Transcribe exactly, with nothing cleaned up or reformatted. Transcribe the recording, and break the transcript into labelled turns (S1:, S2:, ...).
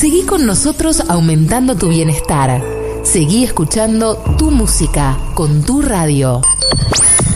S1: Seguí con nosotros aumentando tu bienestar. Seguí escuchando tu música con tu radio.